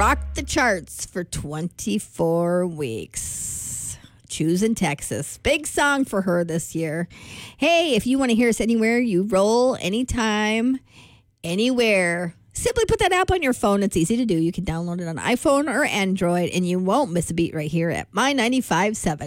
rocked the charts for 24 weeks. Choosing Texas. Big song for her this year. Hey, if you want to hear us anywhere, you roll, anytime, anywhere. Simply put that app on your phone. It's easy to do. You can download it on iPhone or Android, and you won't miss a beat right here at My 95.7.